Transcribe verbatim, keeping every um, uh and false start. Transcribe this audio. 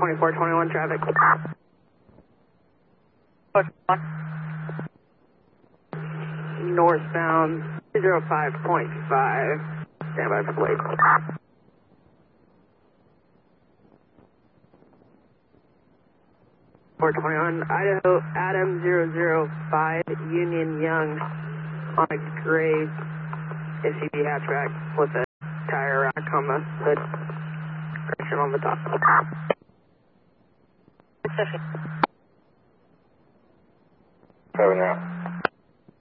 twenty-four twenty-one traffic. Northbound zero five point five. Stand by for late. four twenty-one, Idaho, Adam zero zero five, Union Young, on a gray S U V hatchback with a tire rack on the hood, correction on the top. Seven now.